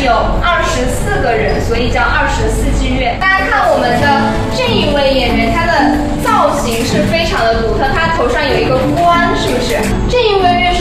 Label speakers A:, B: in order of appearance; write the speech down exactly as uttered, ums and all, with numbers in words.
A: 有二十四个人，所以叫二十四剧院。大家看我们的这一位演员，他的造型是非常的独特，他头上有一个冠，是不是？这一位